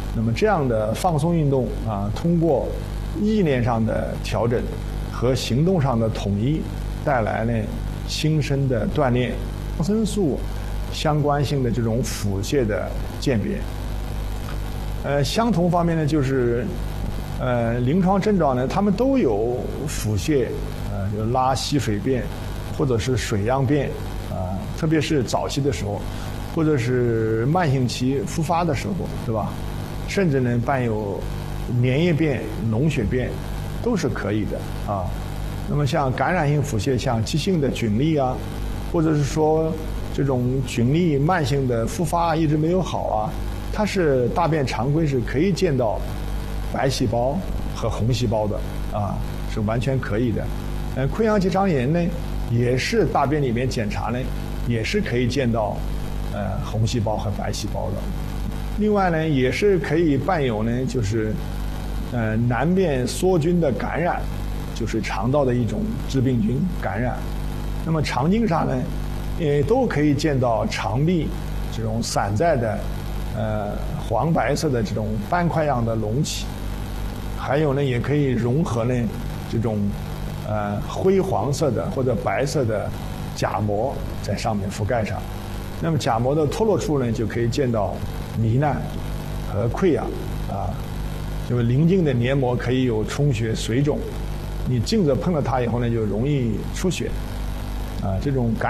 那么这样的放松运动啊，通过意念上的调整和行动上的统一，带来呢心身的锻炼，抗生素相关性的这种腹泻的鉴别。相同方面呢，就是临床症状呢，他们都有腹泻，有拉稀水便，或者是水样便，特别是早期的时候，或者是慢性期复发的时候，对吧？甚至呢伴有粘液便、脓血便，都是可以的啊。那么像感染性腹泻，像急性的菌痢啊，或者是说这种菌痢慢性的复发一直没有好啊，它是大便常规是可以见到白细胞和红细胞的啊，是完全可以的。溃疡结肠炎呢，也是大便里面检查呢，也是可以见到红细胞和白细胞的。另外呢，也是可以伴有呢，就是难辨梭菌的感染，就是肠道的一种致病菌感染。那么肠镜上呢，也都可以见到肠壁这种散在的黄白色的这种斑块样的隆起，还有呢，也可以融合呢这种灰黄色的或者白色的假膜在上面覆盖上。那么假膜的脱落处呢，就可以见到糜烂和溃疡啊，就是邻近的黏膜可以有充血、水肿，你镜子碰了它以后呢，就容易出血啊，这种感